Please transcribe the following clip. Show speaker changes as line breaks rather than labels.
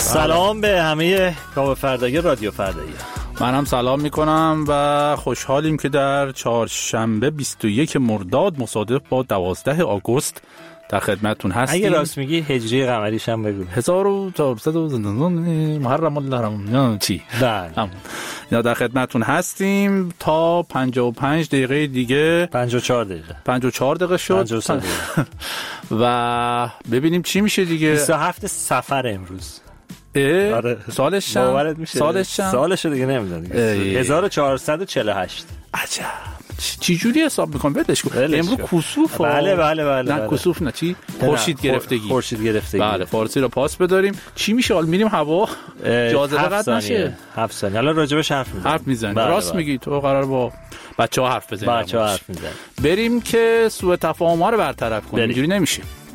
سلام به همه کاوه فردایی رادیو فردایی.
من هم سلام میکنم و خوشحالیم که در چهارشنبه 21 مرداد مصادف با 12 آگوست در خدمتتون هستیم.
اگه راست میگی هجری قمریش هم بگو.
1400 محرم الله رمضان چی؟
بله.
یا در خدمتتون هستیم تا 55 دقیقه دیگه.
54 دقیقه.
54 دقیقه شد.
53 دقیقه.
و ببینیم چی میشه دیگه.
27 صفر امروز.
آره. سالش چند؟
باورت میشه؟ سالش دیگه نمیدونم. 1448.
عجب. چی جوری حساب میکنم؟ بدش کن. امروز کسوف.
بله.
نه کسوف نه چی؟ خورشید گرفتگی.
خورشید گرفتگی.
بله فارسی رو پاس بداریم. چی میشه حال میریم هوا جاذبه قطع نشه.
7 ثانیه. حالا راجبش حرف میزنیم. راست
میگی تو قرار با بچه‌ها حرف بزنیم.
بچه‌ها حرف میزنیم.
بریم که سوء تفاهم‌ها رو برطرف کنیم. اینجوری نمیشه.